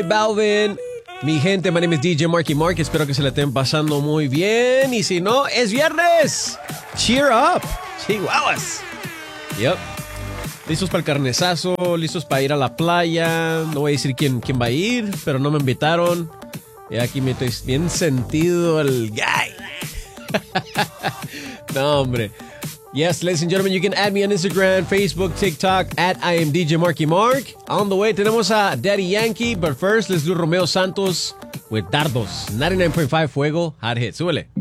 Balvin. Mi gente, my name is DJ Marky Mark. Espero que se la estén pasando muy bien. Y si no, es viernes. Cheer up. Chihuahuas. Yep. Listos para el carnezazo, listos para ir a la playa. No voy a decir quién va a ir, pero no me invitaron. Y aquí me estoy bien sentido el guy. No, hombre. Yes, ladies and gentlemen, you can add me on Instagram, Facebook, TikTok, at I am DJ Marky Mark. On the way, tenemos a Daddy Yankee, but first, let's do Romeo Santos with Dardos. 99.5 Fuego, hot hit. Súbele.